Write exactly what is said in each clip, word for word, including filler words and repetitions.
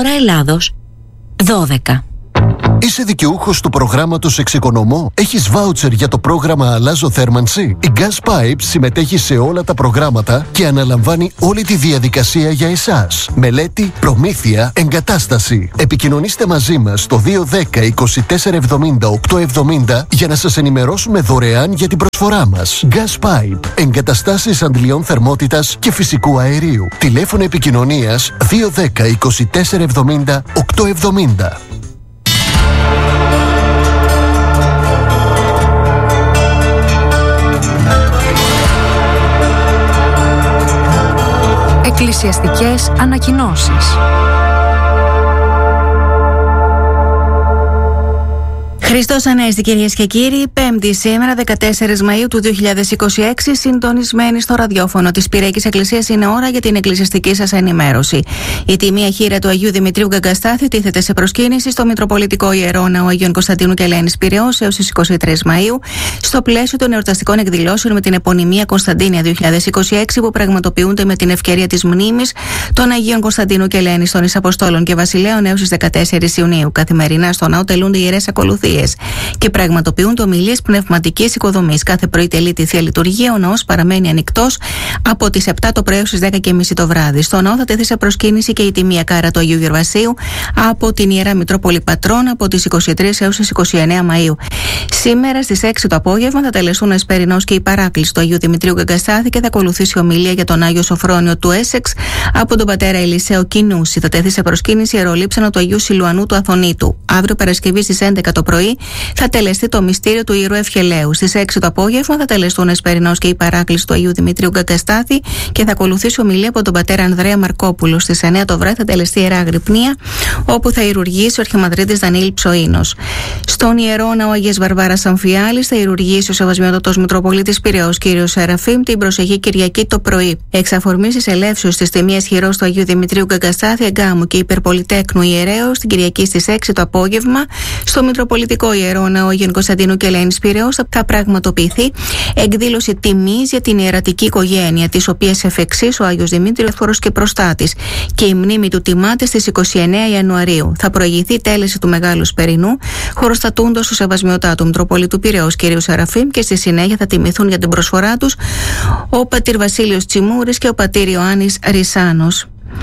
Μεταφορά Ελλάδος δώδεκα. Είσαι δικαιούχος του προγράμματος Εξοικονομώ? Έχεις βάουτσερ για το πρόγραμμα Αλλάζω Θέρμανση? Η Gas Pipes συμμετέχει σε όλα τα προγράμματα και αναλαμβάνει όλη τη διαδικασία για εσάς. Μελέτη, προμήθεια, εγκατάσταση. Επικοινωνήστε μαζί μας στο δύο δέκα είκοσι τέσσερα εβδομήντα οκτώ εβδομήντα για να σας ενημερώσουμε δωρεάν για την προσφορά μας. Gas Pipe. Εγκαταστάσεις αντλιών θερμότητας και φυσικού αερίου. Τηλέφωνο επικοινωνίας δύο δέκα είκοσι τέσσερα εβδομήντα οκτώ εβδομήντα. Εκκλησιαστικές ανακοινώσεις. Χριστός Ανέστη, κυρίες και κύριοι, Πέμπτη σήμερα, δεκατέσσερις Μαΐου του δύο χιλιάδες είκοσι έξι, συντονισμένοι στο ραδιόφωνο της Πυριακής Εκκλησίας, είναι ώρα για την εκκλησιαστική σας ενημέρωση. Η τιμία χείρα του Αγίου Δημητρίου Γκαγκαστάθη τίθεται σε προσκύνηση στο Μητροπολιτικό Ιερό Ναό Αγίων Κωνσταντίνου και Ελένης Πειραιώς έως τις είκοσι τρεις Μαΐου, στο πλαίσιο των εορταστικών εκδηλώσεων με την επωνυμία Κωνσταντίνια δύο χιλιάδες είκοσι έξι, που πραγματοποιούνται με την ευκαιρία της μνήμης των Αγίων Κωνσταντίνου και Ελένης των Εισαποστόλων και Βασιλέων έως τις δεκατέσσερις Ιουνίου. Καθημερινά στο ναό τελούνται ιερές ακολουθίες και πραγματοποιούνται ομιλίες πνευματικής οικοδομής. Κάθε πρωί τελείται η Θεία Λειτουργία. Ο ναός παραμένει ανοιχτός από τις επτά το πρωί έως τις δέκα και μισή το βράδυ. Στο ναό θα τεθεί σε προσκύνηση και η τιμία κάρα του Αγίου Γερβασίου από την Ιερά Μητρόπολη Πατρών από τις είκοσι τρεις έως τις είκοσι εννέα Μαΐου. Σήμερα στις έξι το απόγευμα θα τελεστούν ο Εσπερινός και η παράκληση του Αγίου Δημητρίου Γκαγκαστάθη και θα ακολουθήσει ομιλία για τον Άγιο Σοφρόνιο του Έσεξ από τον πατέρα Ελισαίο Κινούση. Θα τεθεί σε προσκύνηση η ιερολείψανα του Αγίου Σιλουανού του Αθωνίτου. Αύριο Παρασκευή στις έντεκα το πρωί θα τελεστεί το μυστήριο του Ιερού Ευχελαίου. Στις έξι το απόγευμα θα τελεστούν ο Εσπερινός και η παράκληση του Αγίου Δημητρίου Γκαγκαστάθη και θα ακολουθήσει ομιλία από τον πατέρα Ανδρέα Μαρκόπουλο. Στις εννέα το βράδυ θα τελεστεί Ιερά Αγρυπνία, όπου θα ιερουργήσει ο Αρχιμανδρίτης Δανίλη Ψοΐνος. Στον Ιερό Ναό Αγίας Βαρβάρας Αμφιάλης θα ιερουργήσει ο Σεβασμιότατος Μητροπολίτης Πειραιώς κ. Σεραφείμ την προσεχή Κυριακή το πρωί. Εξ αφορμής ελεύσεως της τιμίας χειρός του Αγίου Δημητρίου Γκαγκαστάθη Εγκάμου και Υπερπολιτέκνου Ιερέως την Κυριακή στις έξι το απόγευμα στο Μητροπολιτικό Ιερό Ναό Αγίων Κωνσταντίνου και Ελένης Πειραιώς θα πραγματοποιηθεί εκδήλωση τιμής για την ιερατική οικογένεια, της οποίας εφ' εξής ο Άγιος Δημήτριος Εύφορος και προστάτης, και η μνήμη του τιμάται στις είκοσι εννέα Ιανουαρίου. Θα προηγηθεί τέλεση του Μεγάλου Σπερινού, χωροστατούντος του Σεβασμιωτάτου Μητροπολίτου Πειραιώς κ. Σεραφείμ, και στη συνέχεια θα τιμηθούν για την προσφορά τους ο πατήρ Βασίλειος Τσιμούρης και ο πατήρ Ιωάννης Ρισάνος.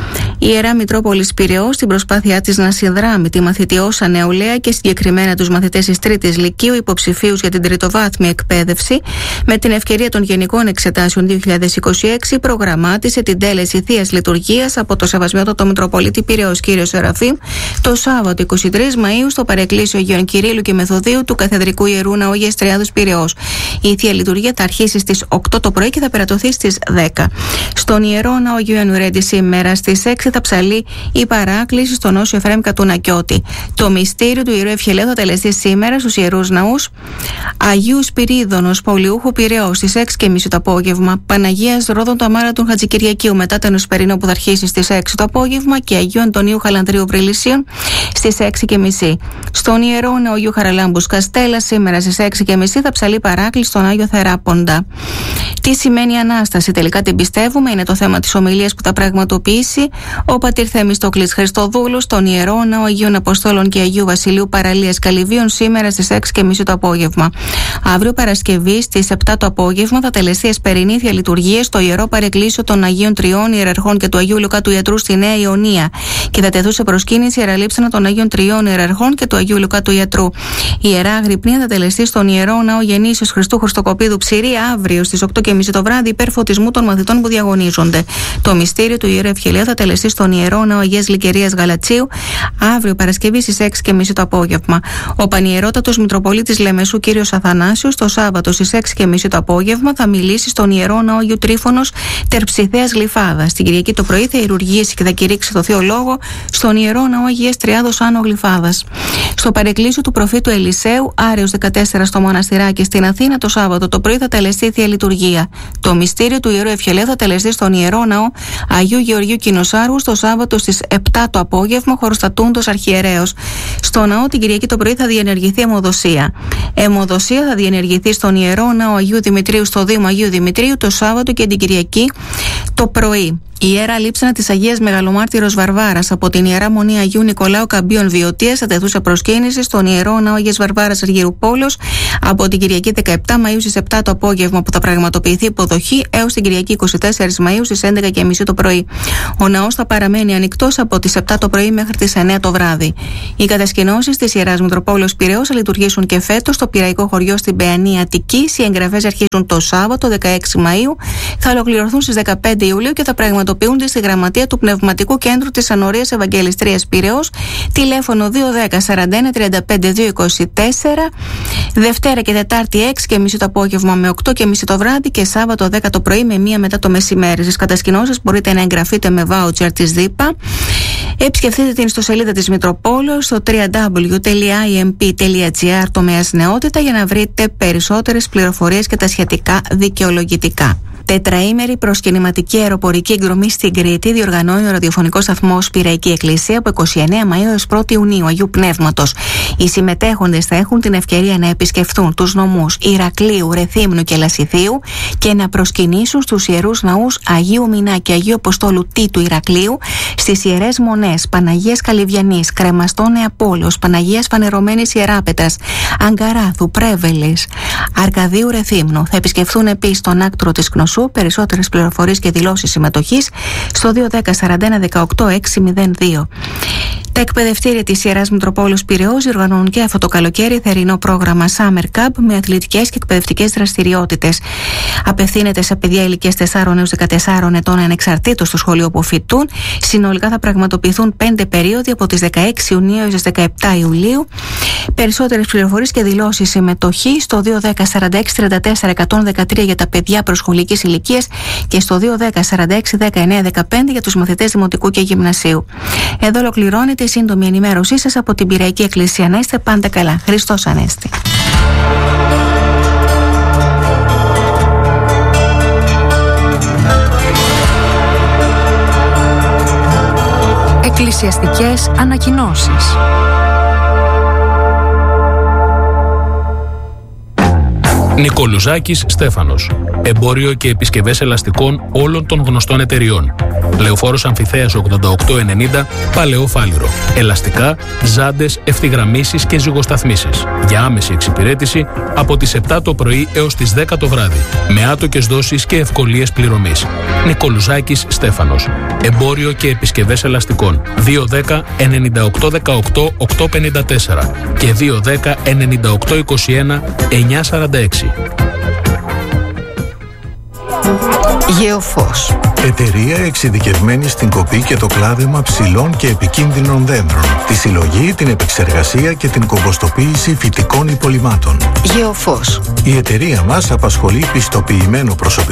Η Ιερά Μητρόπολης Πειραιώς, στην προσπάθειά της να συνδράμει τη μαθητιώσα νεολαία και συγκεκριμένα τους μαθητές της τρίτης Λυκείου, υποψηφίους για την τριτοβάθμια εκπαίδευση, με την ευκαιρία των Γενικών Εξετάσεων δύο χιλιάδες είκοσι έξι, προγραμμάτισε την τέλεση Θείας Λειτουργίας από το Σεβασμιότατο Μητροπολίτη Πειραιώς κ. Σεραφείμ το Σάββατο είκοσι τρεις Μαΐου στο Παρεκκλήσιο Αγίων Κυρίλλου και Μεθοδίου του Καθεδρικού Ιερού Ναού Αγίας Τριάδος Πειραιώς. Η Θεία Λειτουργία θα αρχίσει στις οκτώ το πρωί και θα περατωθεί στις δέκα. Στον Ιερό Ναό Αγίου Ιαννουρέντη σήμερα στις έξι θα ψαλεί η παράκληση στον Όσιο Εφραίμ Κατουνακιώτη. Το μυστήριο του Ιερού Ευχελαίου θα τελεστεί σήμερα στους Ιερούς Ναούς Αγίου Σπυρίδωνος Πολιούχου Πειραιώς στις έξι και μισή το απόγευμα, Παναγίας Ρόδων του Αμάρατων Χατζικυριακίου μετά τον Εσπερινό που θα αρχίσει στις έξι το απόγευμα και Αγίου Αντωνίου Χαλανδρίου Βρυλισσίων στις έξι και μισή. Στον Ιερό Ναό Αγίου Χαραλάμπους Καστέλα σήμερα στις έξι και μισή θα ψαλεί παράκληση στον Άγιο Θεράποντα. Τι σημαίνει Ανάσταση? Τελικά την πιστεύουμε? Είναι το θέμα της ομιλίας που θα πραγματοποιήσει ο πατήρ Θεμιστόκλης Χριστοδούλος στον Ιερό Ναό Αγίων Αποστόλων και Αγίου Βασιλείου Παραλίας Καλυβίων σήμερα στις έξι και μισή το απόγευμα. Αύριο Παρασκευή στις επτά το απόγευμα θα τελεστεί Εσπερινή Θεία Λειτουργία στο Ιερό Παρεκκλήσιο των Αγίων Τριών Ιεραρχών και του Αγίου Λουκά του Ιατρού στη Νέα Ιωνία και θα τεθούν σε προσκύνηση ιεραλείψανα των Αγίων Τριών Ιεραρχών και του Αγίου Λουκά του Ιατρού. Η Ιερά Αγρυπνία θα τελεστεί στον Ιερό Ναό Γεννήσεως Χριστού Χριστοκοπίδου Ψηρή αύριο στις οκτώ και μισή το βράδυ υπέρ φωτισμού των μαθητών που διαγωνίζονται. Το μυστήριο του Ιερού Ευχελαίου θα τελεστεί στον Ιερό Ναό Αγίας Λυκερίας Γαλατσίου αύριο Παρασκευή στις έξι και μισή το απόγευμα. Ο Πανιερότατος Μητροπολίτης Λεμεσού κ. Αθανάσιος το Σάββατο στις έξι και μισή το απόγευμα θα μιλήσει στον Ιερό Ναό Αγίου Τρίφωνος Τερψιθέας Γλυφάδας. Στην Κυριακή το πρωί θα ιερουργήσει και θα κηρύξει το Θείο Λόγο στον Ιερό Ναό Αγίας Τριάδος Άνω Γλυφάδας. Στο Παρεκκλήσιο του Προφήτου Ελισαίου, Άρεως δεκατέσσερα στο Μοναστηράκι στην Αθήνα, το Σάββατο το πρωί θα τελεστεί η Θεία Λειτουργία. Το μυστήριο του Ιερού Ευχελαίου θα τελεστεί στον Ιερό Ναό Αγίου Γεωργίου Κοινοσάργου το Σάββατο στις επτά το απόγευμα, χωροστατούντος Αρχιερέως. Στο ναό την Κυριακή το πρωί θα διενεργηθεί αιμοδοσία. Αιμοδοσία θα διενεργηθεί στον Ιερό Ναό Αγίου Δημητρίου στο Δήμο Αγίου Δημητρίου το Σάββατο και την Κυριακή το πρωί. Η Ιερά Λείψανα της Αγίας Μεγαλομάρτυρος Βαρβάρας από την Ιερά Μονή Αγίου Νικολάου Καμπίων Βιωτίας θα τεθούσε προσκύνηση στον Ιερό Ναό Αγίας Βαρβάρας Αργύρου Πόλος από την Κυριακή δεκαεπτά Μαΐου στις επτά το απόγευμα που θα πραγματοποιηθεί υποδοχή έως την Κυριακή είκοσι τέσσερις Μαΐου στις έντεκα και τριάντα το πρωί. Ο ναός θα παραμένει ανοιχτός από τις επτά το πρωί μέχρι τις εννέα το βράδυ. Οι κατασκηνώσεις της Ιεράς Μητροπόλεως Πειραιώς θα λειτουργήσουν και φέτος στο Πειραϊκό Χωριό στην Παιανή Αττικής. Οι εγγραφές αρχίζουν το Σάββατο δεκαέξι Μαΐου, θα ολοκληρωθούν στις δεκαπέντε Ιουλίου και θα πραγματοποιούνται στη Γραμματεία του Πνευματικού Κέντρου της Ανορίας Ευαγγελιστρίας Πειραιώς. Τηλέφωνο δύο ένα μηδέν σαράντα ένα τριάντα πέντε δύο είκοσι τέσσερα. Δευτέρα και Τετάρτη έξι και μισή το απόγευμα με οκτώ και μισή το βράδυ και Σάββατο δέκα το πρωί με μία μετά το μεσημέρι. Στις κατασκηνώσεις μπορείτε να εγγραφείτε με βάουτσερ της ΔΥΠΑ. Επισκεφτείτε την ιστοσελίδα της Μητροπόλεως στο double-u double-u double-u τελεία άι εμ πι τελεία τζι άρ τομέας νεότητα για να βρείτε περισσότερες πληροφορίες και τα σχετικά δικαιολογητικά. Τετραήμερη προσκυνηματική αεροπορική εκδρομή στην Κρήτη διοργανώνει ο ραδιοφωνικός σταθμός Πειραϊκή Εκκλησία από είκοσι εννέα Μαΐου έως πρώτη Ιουνίου Αγίου Πνεύματος. Οι συμμετέχοντες θα έχουν την ευκαιρία να επισκεφθούν τους νομούς Ηρακλείου, Ρεθύμνου και Λασιθίου και να προσκυνήσουν στους ιερούς ναούς Αγίου Μινά και Αγίου Αποστόλου Τίτου Ηρακλείου, στις ιερές μονές Παναγίας Καλυβιανής, Κρεμαστό Νεαπόλεως, Παναγίας Φανερωμένης Ιεράπετρας, Αγκαράθου, Πρέβελης, Αρκαδίου Ρεθύμνου. Θα επισκεφθούν επίσης τον άκτρο της Κνωσού. Περισσότερες πληροφορίες και δηλώσεις συμμετοχής στο δύο ένα μηδέν σαράντα ένα δεκαοκτώ έξι μηδέν δύο. Τα εκπαιδευτήρια της Ιεράς Μητροπόλεως Πειραιώς διοργανώνουν και αυτό το καλοκαίρι θερινό πρόγραμμα Summer Camp με αθλητικές και εκπαιδευτικές δραστηριότητες. Απευθύνεται σε παιδιά ηλικίας τεσσάρων έως δεκατεσσάρων ετών ανεξαρτήτως του σχολείου που φοιτούν. Συνολικά θα πραγματοποιηθούν πέντε περίοδοι από τις δεκαέξι Ιουνίου έως τις δεκαεπτά Ιουλίου. Περισσότερες πληροφορίες και δηλώσεις συμμετοχής στο δύο ένα μηδέν σαράντα έξι τριάντα τέσσερα εκατόν δεκατρία για τα παιδιά προσχολικής ηλικίας και στο δύο ένα μηδέν σαράντα έξι δεκαεννέα δεκαπέντε για τους μαθητές δημοτικού και γυμνασίου. Εδώ ολοκληρώνεται η σύντομη ενημέρωσή σας από την Πειραϊκή Εκκλησία. Να είστε πάντα καλά. Χριστός Ανέστη. Εκκλησιαστικές ανακοινώσεις. Νικολουζάκης Στέφανος. Εμπόριο και επισκευές ελαστικών όλων των γνωστών εταιριών. Λεωφόρος Αμφιθέας ογδόντα οκτώ ενενήντα, Παλαιό Φάληρο. Ελαστικά, ζάντες, ευθυγραμμίσεις και ζυγοσταθμίσεις. Για άμεση εξυπηρέτηση από τις επτά το πρωί έως τις δέκα το βράδυ. Με άτοκες δόσεις και ευκολίες πληρωμής. Νικολουζάκης Στέφανος. Εμπόριο και επισκευές ελαστικών. δύο ένα μηδέν ενενήντα οκτώ δεκαοκτώ οκτακόσια πενήντα τέσσερα και δύο ένα μηδέν ενενήντα οκτώ είκοσι ένα εννιακόσια σαράντα έξι. Γεωφός. Εταιρεία εξειδικευμένη στην κοπή και το κλάδεμα ψηλών και επικίνδυνων δέντρων. Τη συλλογή, την επεξεργασία και την κομποστοποίηση φυτικών υπολειμμάτων. Γεωφός. Η εταιρεία μας απασχολεί πιστοποιημένο προσωπικό